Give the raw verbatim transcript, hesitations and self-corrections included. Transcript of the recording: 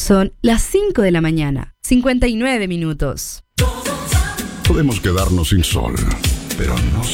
Son las cinco de la mañana, cincuenta y nueve minutos. Podemos quedarnos sin sol, pero no